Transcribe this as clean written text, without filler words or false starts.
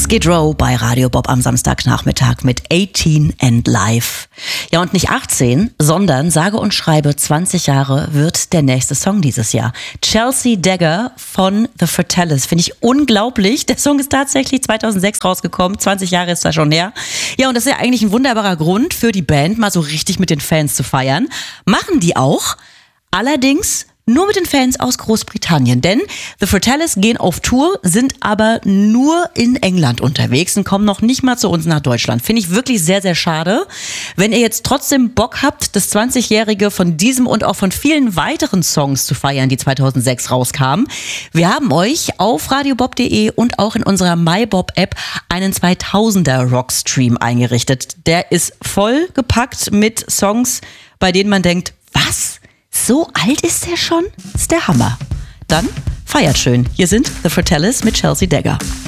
Skid Row bei Radio Bob am Samstagnachmittag mit 18 and Live. Ja, und nicht 18, sondern sage und schreibe 20 Jahre wird der nächste Song dieses Jahr. Chelsea Dagger von The Fratellis. Finde ich unglaublich. Der Song ist tatsächlich 2006 rausgekommen. 20 Jahre ist das schon her. Ja, und das ist ja eigentlich ein wunderbarer Grund für die Band, mal so richtig mit den Fans zu feiern. Machen die auch. Allerdings nur mit den Fans aus Großbritannien, denn The Fratellis gehen auf Tour, sind aber nur in England unterwegs und kommen noch nicht mal zu uns nach Deutschland. Finde ich wirklich sehr, sehr schade. Wenn ihr jetzt trotzdem Bock habt, das 20-Jährige von diesem und auch von vielen weiteren Songs zu feiern, die 2006 rauskamen, wir haben euch auf radiobob.de und auch in unserer MyBob-App einen 2000er-Rockstream eingerichtet. Der ist voll gepackt mit Songs, bei denen man denkt, was? So alt ist der schon? Das ist der Hammer. Dann feiert schön. Hier sind The Fratellis mit Chelsea Dagger.